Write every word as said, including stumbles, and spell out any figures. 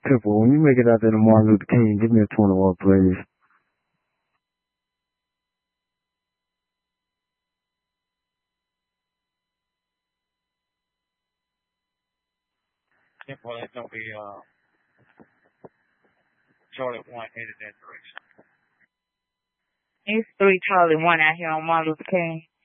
Pipple, when you make it out there to Martin Luther King, give me a twenty-one, please. Yeah, well, it's gonna be uh, Charlie one headed that direction. It's three Charlie one out here on Martin Luther King.